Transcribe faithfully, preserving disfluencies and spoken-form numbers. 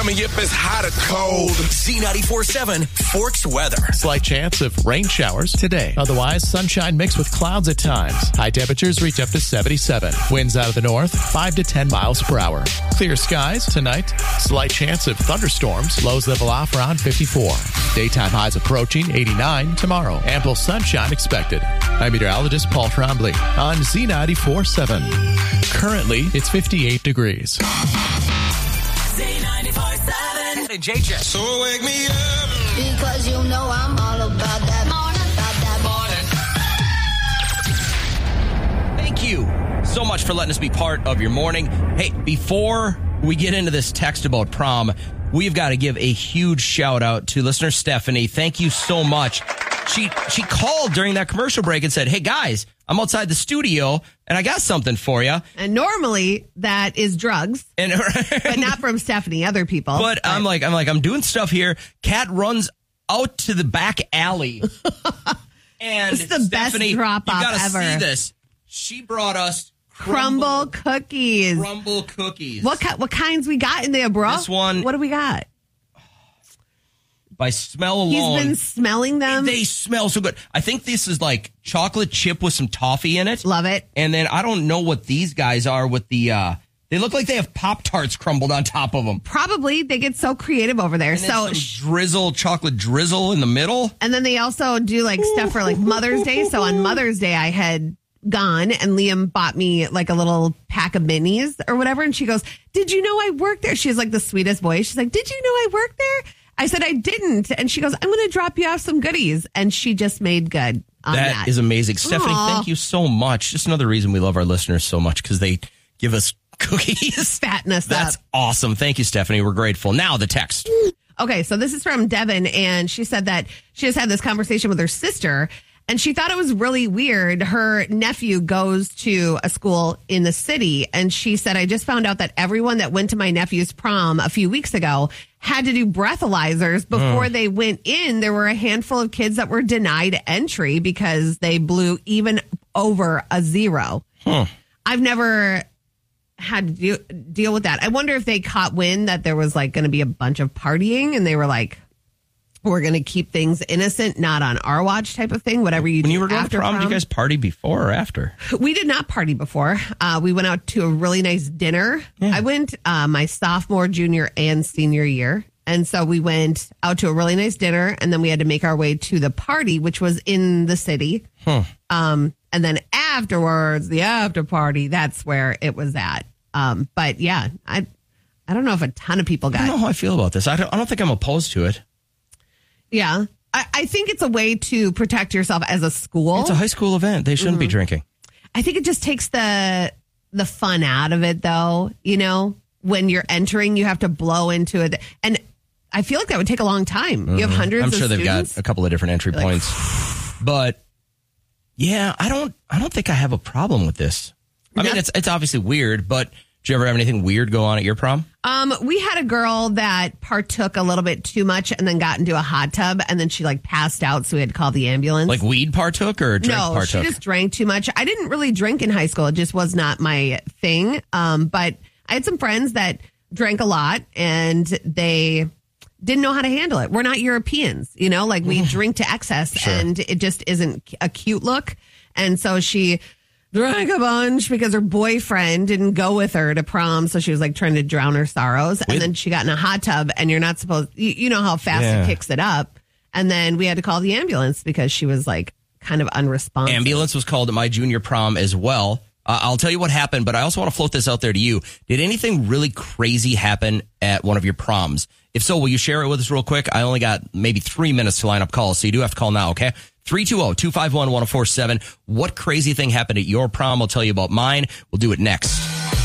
Coming up as hot or cold. Z ninety-four point seven Forks weather. Slight chance of rain showers today. Otherwise, sunshine mixed with clouds at times. High temperatures reach up to seventy-seven. Winds out of the north, five to ten miles per hour. Clear skies tonight. Slight chance of thunderstorms. Lows level off around fifty-four. Daytime highs approaching eighty-nine tomorrow. Ample sunshine expected. I'm meteorologist Paul Trombley on Z ninety-four point seven. Currently, it's fifty-eight degrees. Z ninety-four point seven and J J. So wake me up. Because you know I'm all about that morning, about that morning. Thank you so much for letting us be part of your morning. Hey, before we get into this text about prom, we've got to give a huge shout out to listener Stephanie. Thank you so much. She she called during that commercial break and said, hey, guys, I'm outside the studio and I got something for you. And normally that is drugs, and, but not from Stephanie, other people. But, but I'm like, I'm like, I'm doing stuff here. Kat runs out to the back alley. And it's the Stephanie, best drop off you gotta ever. see this. She brought us crumble, crumble cookies. Crumble cookies. What what kinds we got in there, bro? This one. What do we got? By smell alone. He's been smelling them. They smell so good. I think this is like chocolate chip with some toffee in it. Love it. And then I don't know what these guys are with the, uh, they look like they have Pop-Tarts crumbled on top of them. Probably. They get so creative over there. And so some drizzle, chocolate drizzle in the middle. And then they also do like stuff for like Mother's Day. So on Mother's Day, I had gone and Liam bought me like a little pack of minis or whatever. And she goes, did you know I worked there? She's like the sweetest voice. She's like, did you know I worked there? I said, I didn't. And she goes, I'm going to drop you off some goodies. And she just made good on that. That is amazing. Stephanie, Aww. Thank you so much. Just another reason we love our listeners so much because they give us cookies. Fatten us That's up. awesome. Thank you, Stephanie. We're grateful. Now the text. Okay, so this is from Devin, and she said that she just had this conversation with her sister, and she thought it was really weird. Her nephew goes to a school in the city, and she said, I just found out that everyone that went to my nephew's prom a few weeks ago had to do breathalyzers before mm. they went in. There were a handful of kids that were denied entry because they blew even over a zero. Huh. I've never had to deal, deal with that. I wonder if they caught wind that there was like going to be a bunch of partying and they were like, we're going to keep things innocent, not on our watch type of thing, whatever you when do you were going after to prom, prom. did you guys party before or after? We did not party before. Uh, we went out to a really nice dinner. Yeah. I went uh, my sophomore, junior, and senior year. And so we went out to a really nice dinner, and then we had to make our way to the party, which was in the city. Huh. Um, and then afterwards, the after party, that's where it was at. Um, but yeah, I I don't know if a ton of people got I don't know how I feel about this. I don't, I don't think I'm opposed to it. Yeah. I, I think it's a way to protect yourself as a school. It's a high school event. They shouldn't mm-hmm. be drinking. I think it just takes the the fun out of it, though. You know, when you're entering, you have to blow into it. And I feel like that would take a long time. Mm-hmm. You have hundreds I'm of sure they've students. got a couple of different entry Like, points. But yeah, I don't I don't think I have a problem with this. I No. mean, it's it's obviously weird, but did you ever have anything weird go on at your prom? Um, we had a girl that partook a little bit too much and then got into a hot tub and then she like passed out. So we had to call the ambulance. Like weed partook or drink no, partook? she just drank too much. I didn't really drink in high school. It just was not my thing. Um, but I had some friends that drank a lot and they didn't know how to handle it. We're not Europeans, you know, like we drink to excess Sure. and it just isn't a cute look. And so she drank a bunch because her boyfriend didn't go with her to prom. So she was like trying to drown her sorrows. And Wait. then she got in a hot tub and you're not supposed, you, you know how fast Yeah. it kicks it up. And then we had to call the ambulance because she was like kind of unresponsive. Ambulance was called at my junior prom as well. Uh, I'll tell you what happened, but I also want to float this out there to you. Did anything really crazy happen at one of your proms? If so, will you share it with us real quick? I only got maybe three minutes to line up calls, so you do have to call now, okay? three two zero, two five one, one zero four seven. What crazy thing happened at your prom? I'll tell you about mine. We'll do it next.